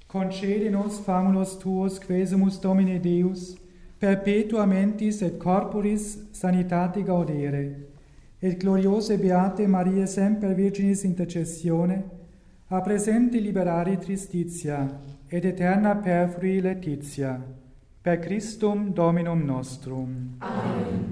Concede nos famulus tuos, quesumus Domine Deus, perpetua mentis et corporis sanitate gaudere, et gloriose beate Maria semper Virginis intercessione, a presente liberari tristitia, et eterna perfrui laetitia. Per Christum Dominum nostrum. Amen.